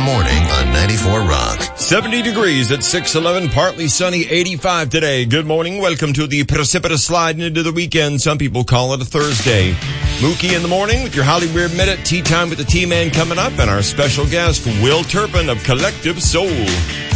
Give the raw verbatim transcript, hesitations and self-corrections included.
morning on ninety-four Rock. seventy degrees at six eleven, partly sunny, eighty-five today. Good morning. Welcome to the precipitous slide into the weekend. Some people call it a Thursday. Mookie in the morning with your Hollywood Minute. Tea time with the T-Man coming up, and our special guest, Will Turpin of Collective Soul.